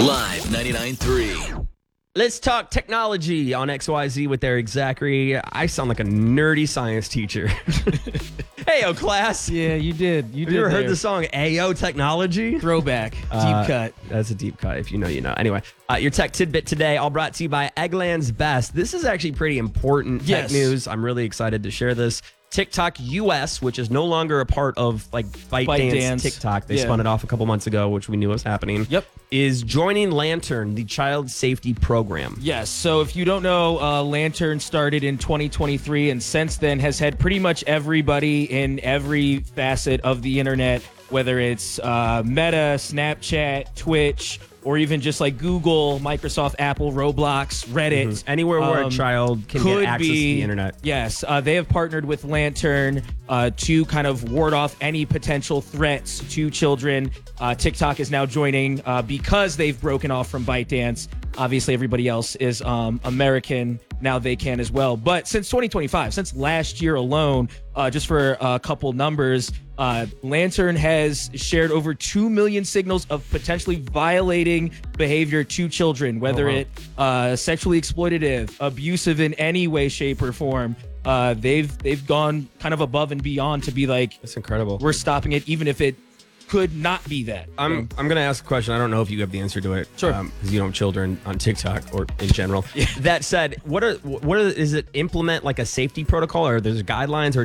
Live 99.3. Let's talk technology on XYZ with Eric Zachary. I sound like a nerdy science teacher. Hey, class. Yeah, you did. Have you ever heard the song Ayo Technology? Throwback, deep cut. That's a deep cut. If you know, you know. Anyway, your tech tidbit today, all brought to you by Eggland's Best. This is actually pretty important tech news. I'm really excited to share this. TikTok US, which is no longer a part of like ByteDance TikTok. They spun it off a couple months ago, which we knew was happening. Yep. Is joining Lantern, the child safety program. Yes. So if you don't know, Lantern started in 2023 and since then has had pretty much everybody in every facet of the internet, whether it's Meta, Snapchat, Twitch, or even just like Google, Microsoft, Apple, Roblox, Reddit. Anywhere where a child can get access to the internet. Yes. They have partnered with Lantern to kind of ward off any potential threats to children. TikTok is now joining because they've broken off from ByteDance. Obviously, everybody else is American. Now they can as well. But since 2025, since last year alone, just for a couple numbers, Lantern has shared over 2 million signals of potentially violating behavior to children, whether it sexually exploitative, abusive in any way, shape, or form. They've gone kind of above and beyond to be like, that's incredible. We're stopping it, even if it could not be that. I'm gonna ask a question. I don't know if you have the answer to it. Sure. Because you don't have children on TikTok or in general. That said, what is it? Implement like a safety protocol, or there's guidelines, or